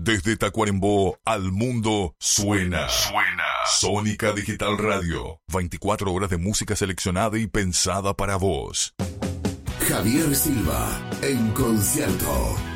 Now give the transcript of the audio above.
Desde Tacuarembó al mundo suena. Sónica Digital Radio. 24 horas de música seleccionada y pensada para vos. Javier Silva en concierto.